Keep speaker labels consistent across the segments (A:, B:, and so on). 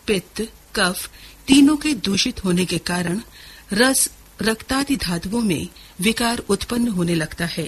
A: पित्त, कफ तीनों के दूषित होने के कारण रस, रक्तादि धातुओं में विकार उत्पन्न होने लगता है।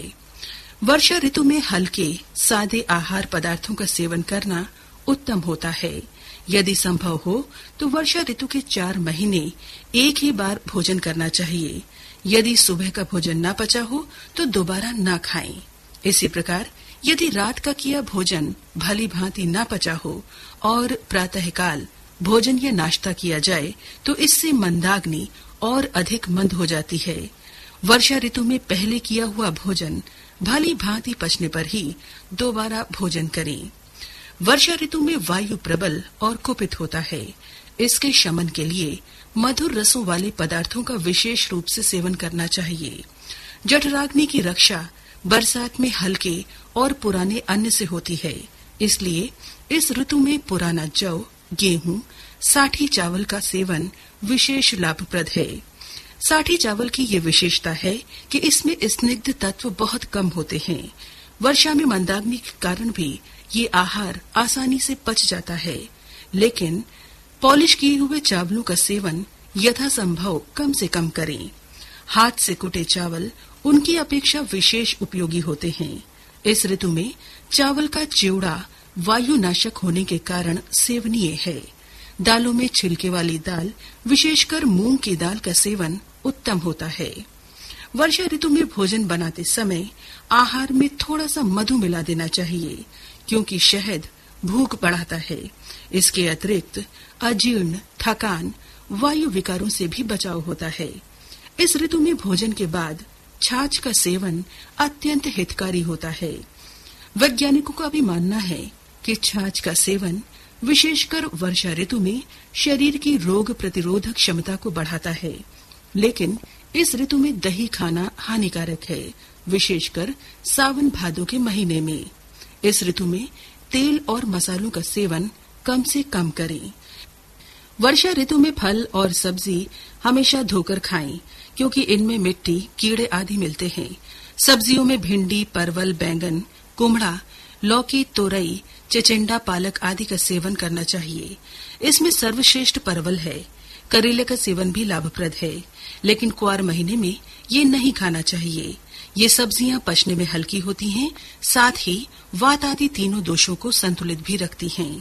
A: वर्षा ऋतु में हल्के सादे आहार पदार्थों का सेवन करना उत्तम होता है। यदि संभव हो तो वर्षा ऋतु के 4 महीने एक ही बार भोजन करना चाहिए। यदि सुबह का भोजन न पचा हो तो दोबारा न खाएं। इसी प्रकार यदि रात का किया भोजन भली भांति न पचा हो और प्रातःकाल भोजन या नाश्ता किया जाए तो इससे मंदाग्नि और अधिक मंद हो जाती है। वर्षा ऋतु में पहले किया हुआ भोजन भली भांति पचने पर ही दोबारा भोजन करें। वर्षा ऋतु में वायु प्रबल और कुपित होता है। इसके शमन के लिए मधुर रसों वाले पदार्थों का विशेष रूप से सेवन करना चाहिए। जठराग्नि की रक्षा बरसात में हल्के और पुराने अन्न से होती है, इसलिए इस ऋतु में पुराना जौ, गेहूं, साठी चावल का सेवन विशेष लाभप्रद है। साठी चावल की ये विशेषता है कि इसमें स्निग्ध तत्व बहुत कम होते हैं। वर्षा में मंदाग्नि के कारण भी ये आहार आसानी से पच जाता है, लेकिन पॉलिश किए हुए चावलों का सेवन यथासंभव कम से कम करें। हाथ से कुटे चावल उनकी अपेक्षा विशेष उपयोगी होते हैं। इस ऋतु में चावल का चिवड़ा वायुनाशक होने के कारण सेवनीय है। दालों में छिलके वाली दाल, विशेषकर मूंग की दाल का सेवन उत्तम होता है। वर्षा ऋतु में भोजन बनाते समय आहार में थोड़ा सा मधु मिला देना चाहिए, क्योंकि शहद भूख बढ़ाता है। इसके अतिरिक्त अजीर्ण, थकान, वायु विकारों से भी बचाव होता है। इस ऋतु में भोजन के बाद छाछ का सेवन अत्यंत हितकारी होता है। वैज्ञानिकों का भी मानना है कि छाछ का सेवन विशेषकर वर्षा ऋतु में शरीर की रोग प्रतिरोधक क्षमता को बढ़ाता है, लेकिन इस ऋतु में दही खाना हानिकारक है, विशेषकर सावन भादो के महीने में। इस ऋतु में तेल और मसालों का सेवन कम से कम करें। वर्षा ऋतु में फल और सब्जी हमेशा धोकर खाएं, क्योंकि इनमें मिट्टी, कीड़े आदि मिलते हैं। सब्जियों में भिंडी, परवल, बैंगन, कुमड़ा, लौकी, तोरई, चिचिंडा, पालक आदि का सेवन करना चाहिए। इसमें सर्वश्रेष्ठ परवल है। करेले का सेवन भी लाभप्रद है, लेकिन कुआर महीने में ये नहीं खाना चाहिए। ये सब्जियां पचने में हल्की होती हैं, साथ ही वात आदि तीनों दोषों को संतुलित भी रखती हैं।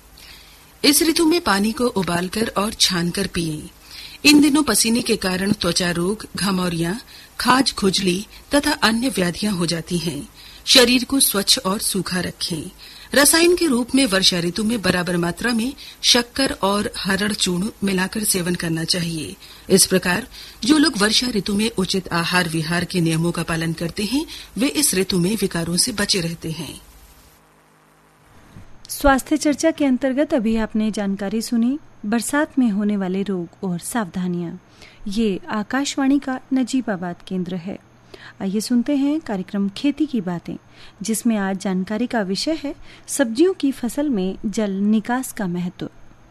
A: इस ऋतु में पानी को उबालकर और छानकर पिएं। इन दिनों पसीने के कारण त्वचा रोग, घमौरियां, खाज, खुजली तथा अन्य व्याधियां हो जाती हैं। शरीर को स्वच्छ और सूखा रखें। रसायन के रूप में वर्षा ऋतु में बराबर मात्रा में शक्कर और हरड़ चूर्ण मिलाकर सेवन करना चाहिए। इस प्रकार जो लोग वर्षा ऋतु में उचित आहार विहार के नियमों का पालन करते हैं, वे इस ऋतु में विकारों से बचे रहते हैं।
B: स्वास्थ्य चर्चा के अंतर्गत अभी आपने जानकारी सुनी बरसात में होने वाले रोग और सावधानियां। ये आकाशवाणी का नजीबाबाद केंद्र है। आइए सुनते हैं कार्यक्रम खेती की बातें, जिसमें आज जानकारी का विषय है सब्जियों की फसल में जल निकास का महत्व।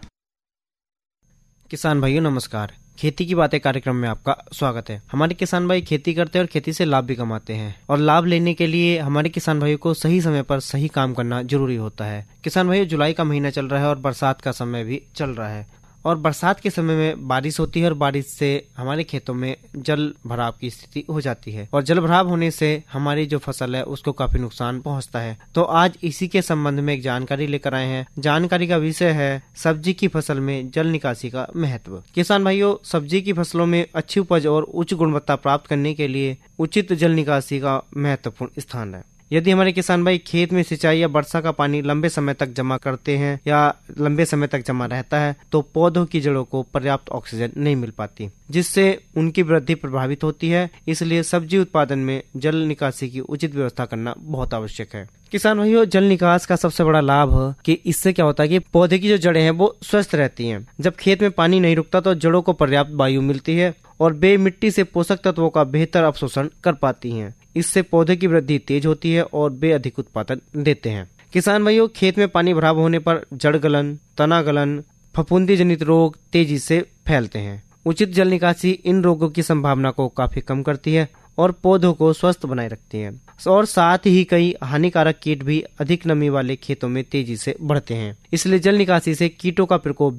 C: किसान भाइयों नमस्कार। खेती की बातें कार्यक्रम में आपका स्वागत है। हमारे किसान भाई खेती करते हैं और खेती से लाभ भी कमाते हैं, और लाभ लेने के लिए हमारे किसान भाइयों को सही समय पर सही काम करना जरूरी होता है। किसान भाइयों, जुलाई का महीना चल रहा है और बरसात का समय भी चल रहा है, और बरसात के समय में बारिश होती है और बारिश से हमारे खेतों में जल भराव की स्थिति हो जाती है, और जल भराव होने से हमारी जो फसल है उसको काफी नुकसान पहुंचता है। तो आज इसी के संबंध में एक जानकारी लेकर आए हैं। जानकारी का विषय है सब्जी की फसल में जल निकासी का महत्व। किसान भाइयों, सब्जी की फसलों में अच्छी उपज और उच्च गुणवत्ता प्राप्त करने के लिए उचित जल निकासी का महत्वपूर्ण स्थान है। यदि हमारे किसान भाई खेत में सिंचाई या वर्षा का पानी लंबे समय तक जमा करते हैं या लंबे समय तक जमा रहता है, तो पौधों की जड़ों को पर्याप्त ऑक्सीजन नहीं मिल पाती, जिससे उनकी वृद्धि प्रभावित होती है। इसलिए सब्जी उत्पादन में जल निकासी की उचित व्यवस्था करना बहुत आवश्यक है। किसान भाइयों, जल निकास का सबसे बड़ा लाभ है कि इससे क्या होता है कि पौधे की जो जड़ें हैं वो स्वस्थ रहती हैं। जब खेत में पानी नहीं रुकता तो जड़ों को पर्याप्त वायु मिलती है और वे मिट्टी से पोषक तत्वों का बेहतर अवशोषण कर पाती हैं। इससे पौधे की वृद्धि तेज होती है और वे अधिक उत्पादन देते हैं। किसान भाइयों, खेत में पानी भराव होने पर जड़ गलन, तना गलन, फफूंदी जनित रोग तेजी से फैलते हैं। उचित जल निकासी इन रोगों की संभावना को काफी कम करती है और पौधों को स्वस्थ बनाए रखती है, और साथ ही कई हानिकारक कीट भी अधिक नमी वाले खेतों में तेजी से बढ़ते हैं। इसलिए जल निकासी से कीटों का प्रकोप